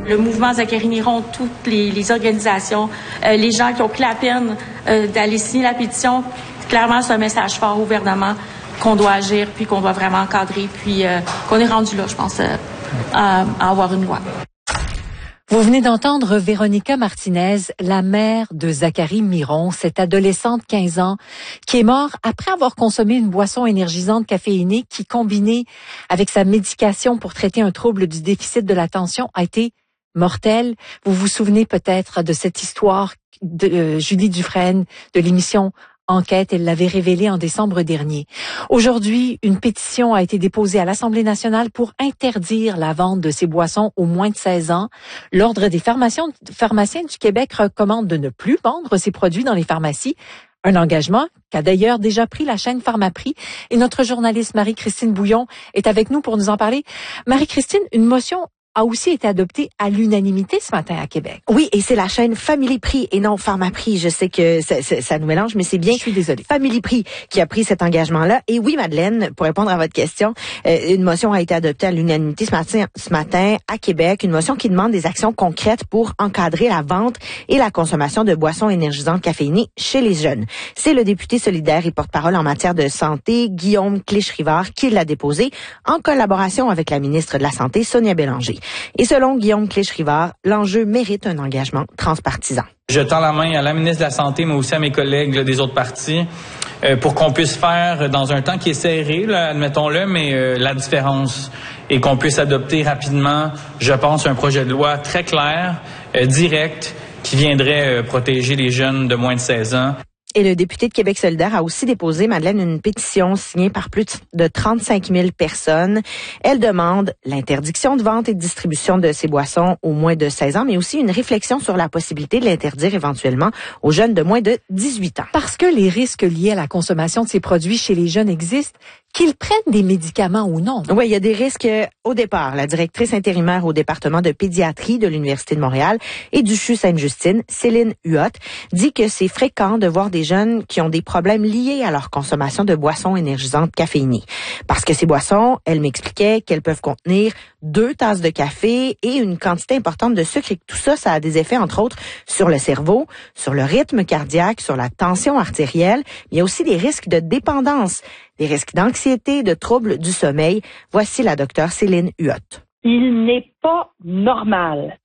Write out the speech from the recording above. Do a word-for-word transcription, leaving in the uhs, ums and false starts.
le mouvement Zachary Miron, toutes les, les organisations, euh, les gens qui ont pris la peine euh, d'aller signer la pétition. Clairement, c'est un message fort au gouvernement qu'on doit agir, puis qu'on doit vraiment encadrer, puis euh, qu'on est rendu là, je pense, euh, à, à avoir une loi. Vous venez d'entendre Véronica Martinez, la mère de Zachary Miron, cette adolescente de quinze ans qui est morte après avoir consommé une boisson énergisante caféinée qui, combinée avec sa médication pour traiter un trouble du déficit de l'attention, a été mortelle. Vous vous souvenez peut-être de cette histoire de euh, Julie Dufresne de l'émission Enquête, elle l'avait révélé en décembre dernier. Aujourd'hui, une pétition a été déposée à l'Assemblée nationale pour interdire la vente de ces boissons aux moins de seize ans. L'Ordre des pharmaciens, pharmaciens du Québec recommande de ne plus vendre ces produits dans les pharmacies. Un engagement qu'a d'ailleurs déjà pris la chaîne Pharmaprix. Et notre journaliste Marie-Christine Bouillon est avec nous pour nous en parler. Marie-Christine, une motion a aussi été adopté à l'unanimité ce matin à Québec. Oui, et c'est la chaîne Family Prix et non Pharmaprix. Je sais que ça, ça, ça nous mélange, mais c'est bien. Je suis désolée. Family Prix qui a pris cet engagement-là. Et oui, Madeleine, pour répondre à votre question, euh, une motion a été adoptée à l'unanimité ce matin, ce matin à Québec. Une motion qui demande des actions concrètes pour encadrer la vente et la consommation de boissons énergisantes caféinées chez les jeunes. C'est le député solidaire et porte-parole en matière de santé, Guillaume Clich-Rivard, qui l'a déposé en collaboration avec la ministre de la Santé, Sonia Bélanger. Et selon Guillaume Clich-Rivard, l'enjeu mérite un engagement transpartisan. Je tends la main à la ministre de la Santé, mais aussi à mes collègues là, des autres partis, euh, pour qu'on puisse faire, dans un temps qui est serré, là, admettons-le, mais euh, la différence, et qu'on puisse adopter rapidement, je pense, un projet de loi très clair, euh, direct, qui viendrait euh, protéger les jeunes de moins de seize ans. Et le député de Québec solidaire a aussi déposé, Madeleine, une pétition signée par plus de trente-cinq mille personnes. Elle demande l'interdiction de vente et de distribution de ces boissons aux moins de seize ans, mais aussi une réflexion sur la possibilité de l'interdire éventuellement aux jeunes de moins de dix-huit ans. Parce que les risques liés à la consommation de ces produits chez les jeunes existent, qu'ils prennent des médicaments ou non. Oui, il y a des risques au départ. La directrice intérimaire au département de pédiatrie de l'Université de Montréal et du C H U Sainte-Justine, Céline Huot, dit que c'est fréquent de voir des jeunes qui ont des problèmes liés à leur consommation de boissons énergisantes caféinées. Parce que ces boissons, elle m'expliquait qu'elles peuvent contenir deux tasses de café et une quantité importante de sucre et que tout ça, ça a des effets, entre autres, sur le cerveau, sur le rythme cardiaque, sur la tension artérielle. Il y a aussi des risques de dépendance, des risques d'anxiété, de troubles du sommeil. Voici la docteure Céline Huot. Il n'est pas normal